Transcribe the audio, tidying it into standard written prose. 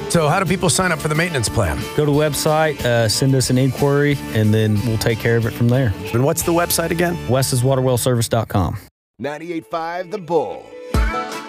So how do people sign up for the maintenance plan? Go to the website, send us an inquiry, and then we'll take care of it from there. And what's the website again? wes'swaterwellservice.com. 98.5 The Bull.